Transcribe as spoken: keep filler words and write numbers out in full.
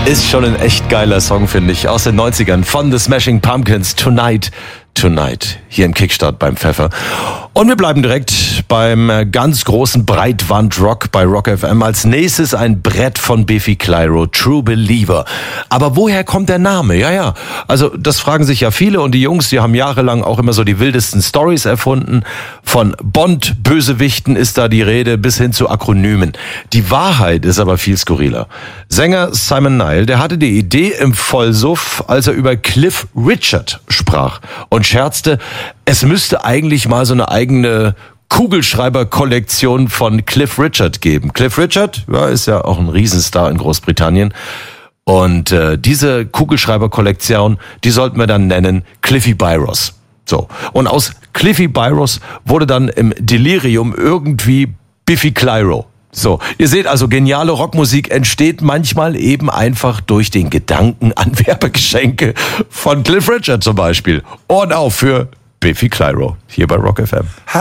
Ist schon ein echt geiler Song, finde ich, aus den neunzigern von The Smashing Pumpkins, Tonight, Tonight, hier im Kickstart beim Pfeffer. Und wir bleiben direkt beim ganz großen Breitband-Rock bei Rock F M. Als nächstes ein Brett von Biffy Clyro, True Believer. Aber woher kommt der Name? Ja, ja, also das fragen sich ja viele und die Jungs, die haben jahrelang auch immer so die wildesten Stories erfunden. Von Bond-Bösewichten ist da die Rede bis hin zu Akronymen. Die Wahrheit ist aber viel skurriler. Sänger Simon Nile, der hatte die Idee im Vollsuff, als er über Cliff Richard sprach und scherzte, es müsste eigentlich mal so eine eigene Kugelschreiber-Kollektion von Cliff Richard geben. Cliff Richard, ja, ist ja auch ein Riesenstar in Großbritannien. Und äh, diese Kugelschreiber-Kollektion, die sollten wir dann nennen Cliffy Byros. So. Und aus Cliffy Byros wurde dann im Delirium irgendwie Biffy Clyro. So, ihr seht also, geniale Rockmusik entsteht manchmal eben einfach durch den Gedanken an Werbegeschenke von Cliff Richard zum Beispiel. Ohren auf für Biffy Clyro hier bei Rock F M.